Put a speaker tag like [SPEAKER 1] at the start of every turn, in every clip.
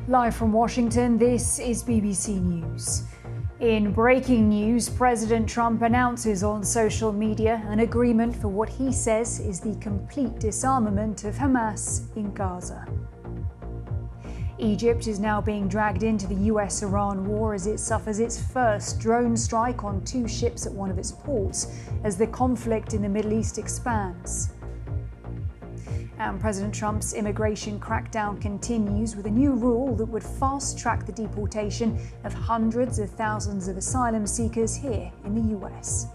[SPEAKER 1] Live from Washington, this is BBC News. In breaking news, President Trump announces on social media an agreement for what he says is the complete disarmament of Hamas in Gaza. Egypt is now being dragged into the US-Iran war as it suffers its first drone strike on two ships at one of its ports as the conflict in the Middle East expands. And President Trump's immigration crackdown continues with a new rule that would fast-track the deportation of hundreds of thousands of asylum seekers here in the US.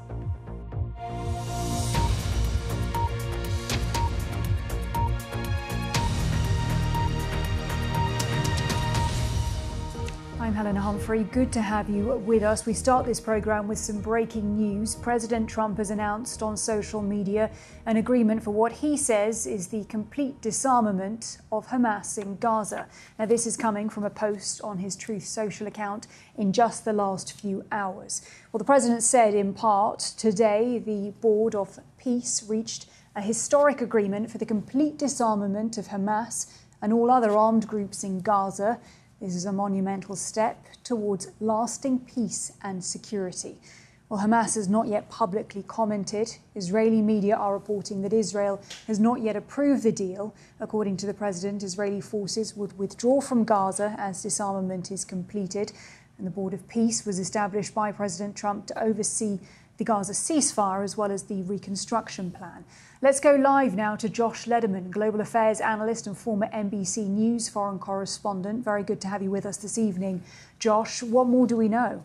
[SPEAKER 1] I'm Helena Humphrey. Good to have you with us. We start this programme with some breaking news. President Trump has announced on social media an agreement for what he says is the complete disarmament of Hamas in Gaza. Now, this is coming from a post on his Truth Social account in just the last few hours. Well, the president said in part, today the Board of Peace reached a historic agreement for the complete disarmament of Hamas and all other armed groups in Gaza. This is a monumental step towards lasting peace and security. Well, Hamas has not yet publicly commented. Israeli media are reporting that Israel has not yet approved the deal. According to the president, Israeli forces would withdraw from Gaza as disarmament is completed. And the Board of Peace was established by President Trump to oversee the Gaza ceasefire as well as the reconstruction plan. Let's go live now to Josh Lederman, global affairs analyst and former NBC News foreign correspondent. Very good to have you with us this evening. Josh, what more do we know?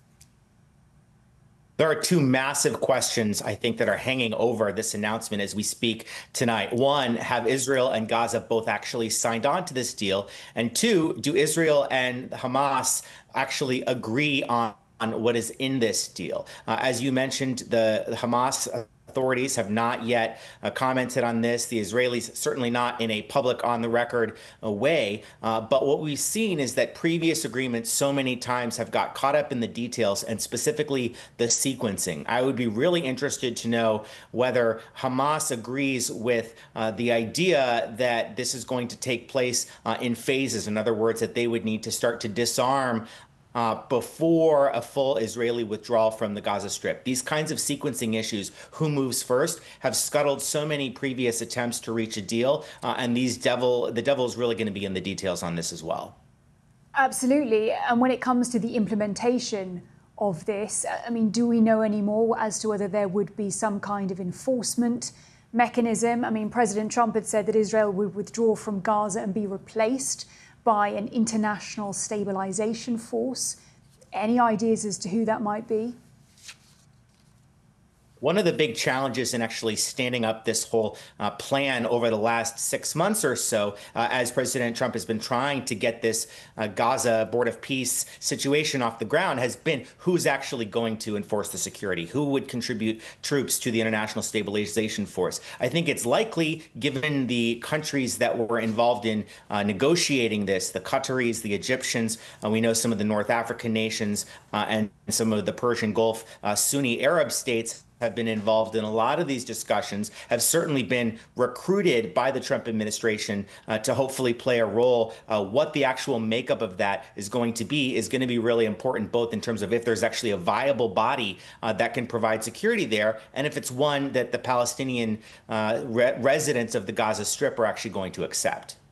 [SPEAKER 2] There are two massive questions, I think, that are hanging over this announcement as we speak tonight. One, have Israel and Gaza both actually signed on to this deal? And two, do Israel and Hamas actually agree on what is in this deal? As you mentioned, the Hamas authorities have not yet commented on this. The Israelis certainly not in a public, on the record way. But what we've seen is that previous agreements so many times have got caught up in the details and specifically the sequencing. I would be really interested to know whether Hamas agrees with the idea that this is going to take place in phases. In other words, that they would need to start to disarm before a full Israeli withdrawal from the Gaza Strip. These kinds of sequencing issues, who moves first, have scuttled so many previous attempts to reach a deal, and the devil is really going to be in the details on this as well.
[SPEAKER 1] Absolutely. And when it comes to the implementation of this, I mean, do we know any more as to whether there would be some kind of enforcement mechanism? I mean, President Trump had said that Israel would withdraw from Gaza and be replaced by an international stabilization force. Any ideas as to who that might be?
[SPEAKER 2] One of the big challenges in actually standing up this whole plan over the last 6 months or so, as President Trump has been trying to get this Gaza Board of Peace situation off the ground, has been who's actually going to enforce the security, who would contribute troops to the International Stabilization Force. I think it's likely, given the countries that were involved in negotiating this, the Qataris, the Egyptians, we know some of the North African nations and some of the Persian Gulf Sunni Arab states have been involved in a lot of these discussions, have certainly been recruited by the Trump administration to hopefully play a role. What the actual makeup of that is going to be really important, both in terms of if there's actually a viable body that can provide security there, and if it's one that the Palestinian residents of the Gaza Strip are actually going to accept.